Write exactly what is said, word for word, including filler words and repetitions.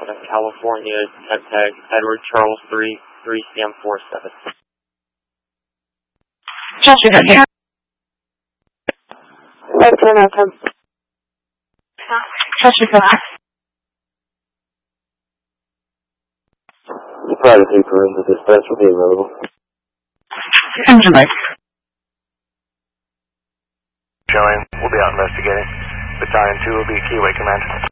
California, temp tag, Edward Charles three, three Sam four seven. Chester, yeah. Right, ten out of ten. Chester, go. The private paper in the dispatch will be available. Engine light. Showing, we'll be out investigating. Battalion two will be Keyway Command.